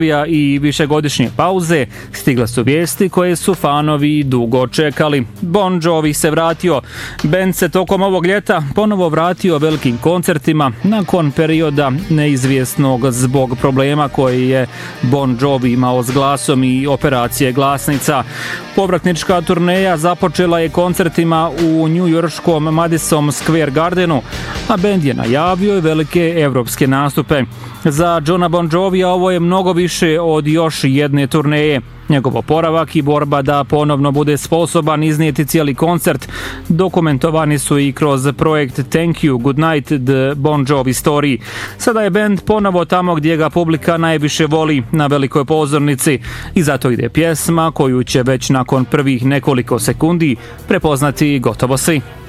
i višegodišnje pauze stigle su vijesti koje su fanovi dugo čekali. Bon Jovi se vratio. Bend se tokom ovog ljeta ponovo vratio velikim koncertima nakon perioda neizvjesnog zbog problema koji je Bon Jovi imao s glasom i operacije glasnica. Povratnička turneja započela je koncertima u njujorškom Madison Square Gardenu, a bend je najavio i velike evropske nastupe. Za Johna Bon Jovija ovo je mnogo više od još jedne turneje. Njegov oporavak i borba da ponovno bude sposoban iznijeti cijeli koncert dokumentovani su i kroz projekt Thank You, Good Night, The Bon Jovi Story. Sada je bend ponovo tamo gdje ga publika najviše voli, na velikoj pozornici, i zato ide pjesma koju će već nakon prvih nekoliko sekundi prepoznati gotovo svi.